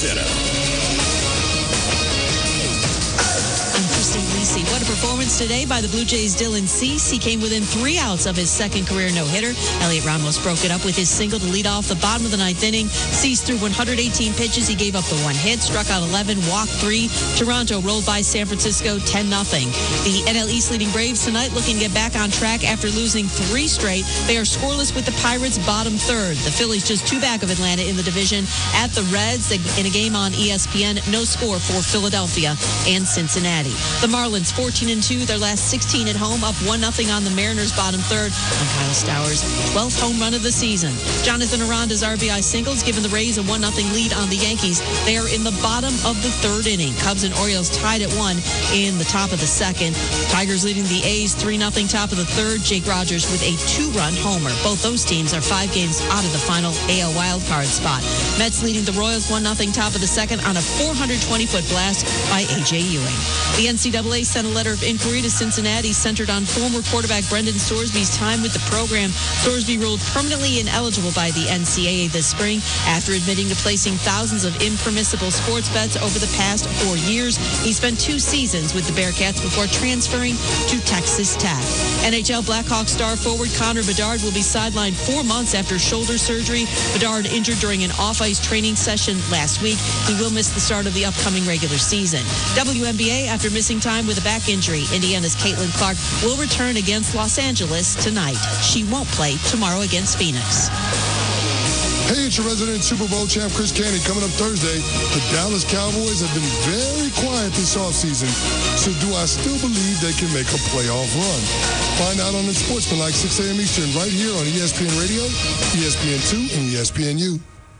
Center. What a performance today by the Blue Jays' Dylan Cease. He came within 3 outs of his second career no-hitter. Elliot Ramos broke it up with his single to lead off the bottom of the ninth inning. Cease threw 118 pitches. He gave up the 1 hit, struck out 11, walked 3. Toronto rolled by San Francisco 10-0. The NL East leading Braves tonight looking to get back on track after losing 3 straight. They are scoreless with the Pirates bottom third. The Phillies just 2 back of Atlanta in the division at the Reds. In a game on ESPN, no score for Philadelphia and Cincinnati. The Marlins 14-2, their last 16 at home, up 1-0 on the Mariners bottom third on Kyle Stowers' 12th home run of the season. Jonathan Aranda's RBI singles given the Rays a 1-0 lead on the Yankees. They are in the bottom of the third inning. Cubs and Orioles tied at 1 in the top of the second. Tigers leading the A's 3-0 top of the third. Jake Rogers with a 2-run homer. Both those teams are 5 games out of the final AL wildcard spot. Mets leading the Royals 1-0 top of the second on a 420-foot blast by A.J. Ewing. The NCAA sent a letter of inquiry to Cincinnati centered on former quarterback Brendan Sorsby's time with the program. Sorsby ruled permanently ineligible by the NCAA this spring after admitting to placing thousands of impermissible sports bets over the past 4 years. He spent 2 seasons with the Bearcats before transferring to Texas Tech. NHL Blackhawks star forward Connor Bedard will be sidelined 4 months after shoulder surgery. Bedard injured during an off-ice training session last week. He will miss the start of the upcoming regular season. WNBA, after missing time with a back injury, Indiana's Caitlin Clark will return against Los Angeles tonight. She won't play tomorrow against Phoenix. Hey, it's your resident Super Bowl champ, Chris Canty. Coming up Thursday, the Dallas Cowboys have been very quiet this offseason. So do I still believe they can make a playoff run? Find out on the Sportsmanlike 6 a.m. Eastern right here on ESPN Radio, ESPN2, and ESPNU.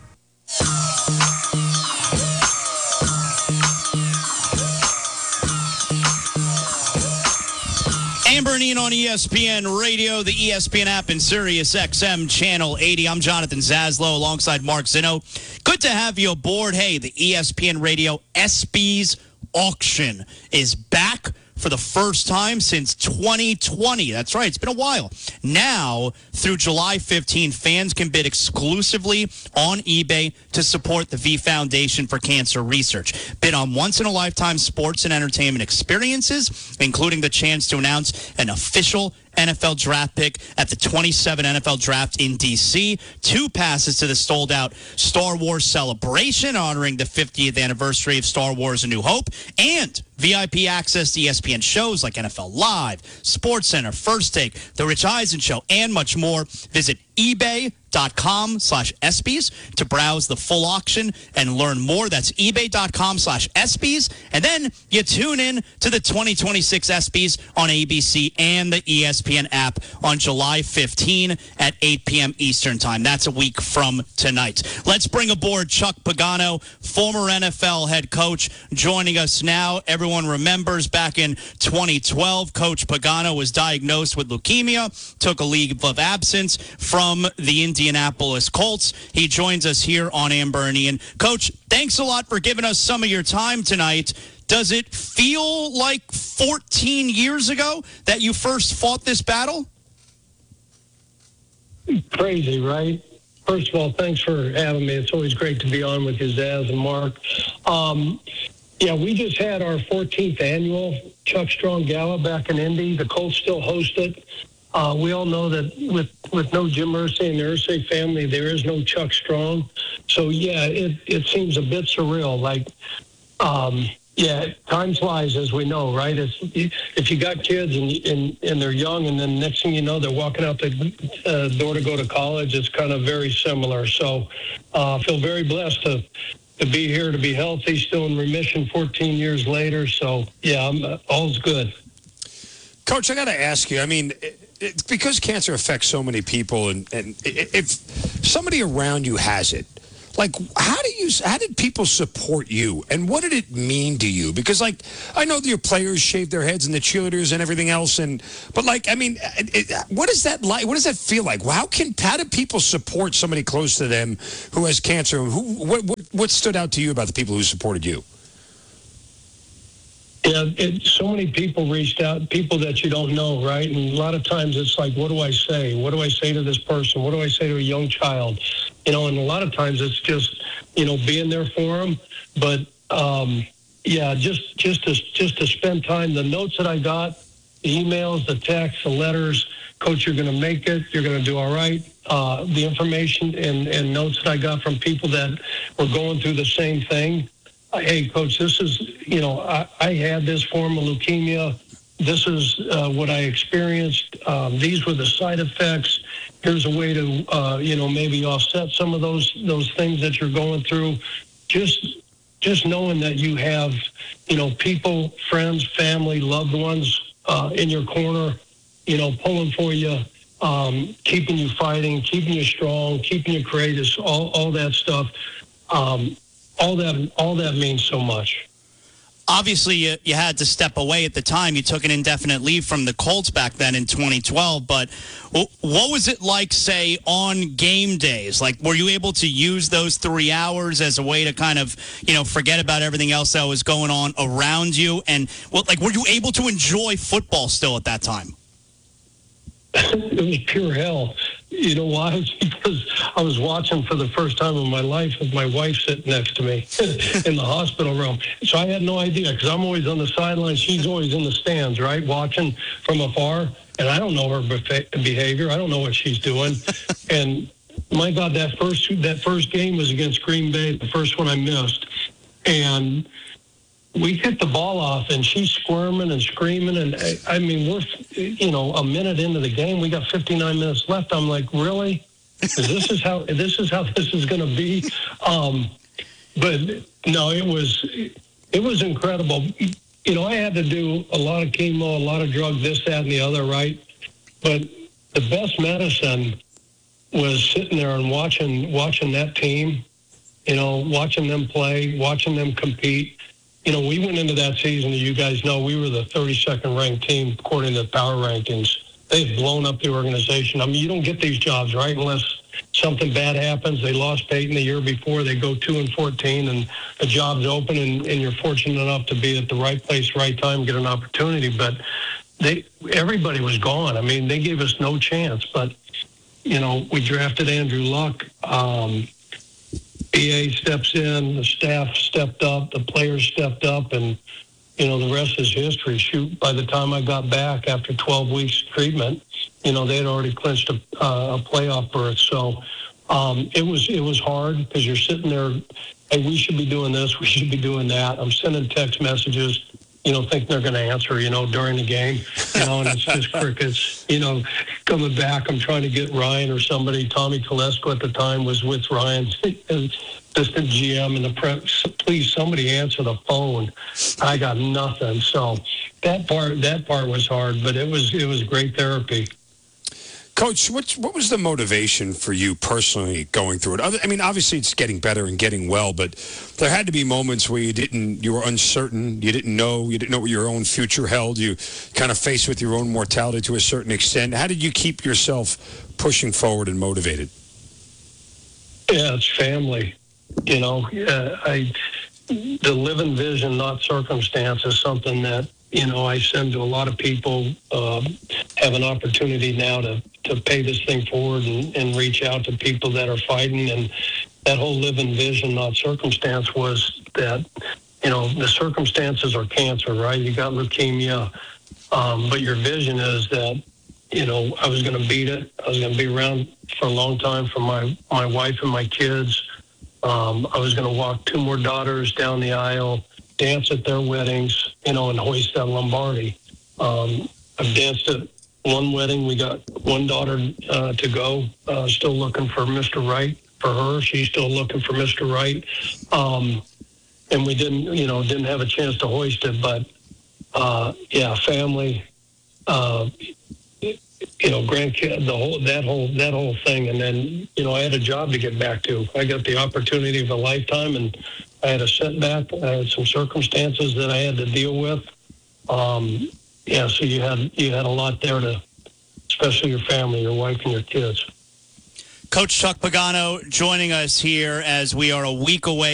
Amber and Ian on ESPN Radio, the ESPN app, and Sirius XM Channel 80. I'm Jonathan Zaslow alongside Mark Zinno. Good to have you aboard. Hey, the ESPN Radio ESPYs auction is back for the first time since 2020. That's right. It's been a while. Now, through July 15, fans can bid exclusively on eBay to support the V Foundation for Cancer Research. Bid on once-in-a-lifetime sports and entertainment experiences, including the chance to announce an official NFL draft pick at the 27 NFL draft in D.C., 2 passes to the sold-out Star Wars celebration honoring the 50th anniversary of Star Wars A New Hope, and VIP access to ESPN shows like NFL Live, SportsCenter, First Take, The Rich Eisen Show, and much more. Visit ebay.com/ESPYs to browse the full auction and learn more. That's ebay.com/ESPYs. And then you tune in to the 2026 ESPYs on ABC and the ESPN app on July 15 at 8 p.m. Eastern Time. That's a week from tonight. Let's bring aboard Chuck Pagano, former NFL head coach, joining us now. Everyone remembers back in 2012, Coach Pagano was diagnosed with leukemia, took a leave of absence from the Indianapolis Colts. He joins us here on Amber and Ian. Coach, thanks a lot for giving us some of your time tonight. Does it feel like 14 years ago that you first fought this battle? Crazy, right? First of all, thanks for having me. It's always great to be on with you, Zaz and Mark. Yeah, we just had our 14th annual Chuck Strong Gala back in Indy. The Colts still host it. We all know that with no Jim Irsay and the Irsay family, there is no Chuck Strong. So, yeah, it seems a bit surreal. Like, yeah, time flies, as we know, right? If you got kids and they're young, and then next thing you know, they're walking out the door to go to college, it's kind of very similar. So I feel very blessed to be here, to be healthy, still in remission 14 years later. So, yeah, all's good. Coach, I got to ask you, I mean, it's because cancer affects so many people, and if somebody around you has it, like, how did people support you, and what did it mean to you? Because, like, I know that your players shave their heads and the cheerleaders and everything else, but like, I mean, what is that like? What does that feel like? How do people support somebody close to them who has cancer? What stood out to you about the people who supported you? Yeah, so many people reached out, people that you don't know, right? And a lot of times it's like, what do I say? What do I say to this person? What do I say to a young child? You know, and a lot of times it's just being there for them. But just to spend time. The notes that I got, the emails, the texts, the letters, Coach, you're going to make it. You're going to do all right. The information and notes that I got from people that were going through the same thing. Hey, Coach, this is, I had this form of leukemia. This is what I experienced. These were the side effects. Here's a way to, maybe offset some of those things that you're going through. Just knowing that you have, people, friends, family, loved ones in your corner, pulling for you, keeping you fighting, keeping you strong, keeping you courageous, all that stuff. All that means so much. Obviously, you had to step away at the time. You took an indefinite leave from the Colts back then in 2012. But what was it like, say, on game days? Like, were you able to use those 3 hours as a way to kind of, forget about everything else that was going on around you? And, were you able to enjoy football still at that time? It was pure hell. You know why? Because I was watching for the first time in my life with my wife sitting next to me in the hospital room. So I had no idea, because I'm always on the sidelines. She's always in the stands, right, watching from afar. And I don't know her behavior. I don't know what she's doing. And my God, that first game was against Green Bay, the first one I missed. And we kicked the ball off, and she's squirming and screaming. And I mean, we're, a minute into the game. We got 59 minutes left. I'm like, really? This is how this is going to be. But no, it was incredible. I had to do a lot of chemo, a lot of drugs, this, that, and the other, right? But the best medicine was sitting there and watching that team. Watching them play, watching them compete. We went into that season, you guys know, we were the 32nd ranked team according to the power rankings. They've blown up the organization. I mean, you don't get these jobs, right, unless something bad happens. They lost Peyton the year before. They go 2-14, and the job's open, and you're fortunate enough to be at the right place, right time, get an opportunity. But everybody was gone. I mean, they gave us no chance. But, we drafted Andrew Luck. EA steps in, the staff stepped up, the players stepped up, and, the rest is history. Shoot, by the time I got back after 12 weeks treatment, they had already clinched a playoff berth. So it was hard, because you're sitting there, hey, we should be doing this, we should be doing that. I'm sending text messages, thinking they're going to answer, during the game, and it's just crickets, coming back. I'm trying to get Ryan or somebody. Tommy Telesco at the time was with Ryan, assistant GM, and the press. Please, somebody answer the phone. I got nothing. So that part was hard, but it was great therapy. Coach, what was the motivation for you personally going through it? I mean, obviously it's getting better and getting well, but there had to be moments where you were uncertain, you didn't know what your own future held, you kind of faced with your own mortality to a certain extent. How did you keep yourself pushing forward and motivated? Yeah, it's family. The living vision, not circumstance, is something that, I send to a lot of people, have an opportunity now to pay this thing forward and reach out to people that are fighting. And that whole living vision, not circumstance, was that, the circumstances are cancer, right? You got leukemia, but your vision is that, I was going to beat it. I was going to be around for a long time for my wife and my kids. I was going to walk 2 more daughters down the aisle, dance at their weddings, and hoist that Lombardi. I've danced at one wedding. We got one daughter to go, still looking for Mr. Right for her. She's still looking for Mr. Right. And we didn't have a chance to hoist it, but family, grandkids, that whole thing. And then, I had a job to get back to. I got the opportunity of a lifetime, and I had a setback. I had some circumstances that I had to deal with. So you had a lot there especially your family, your wife and your kids. Coach Chuck Pagano joining us here as we are a week away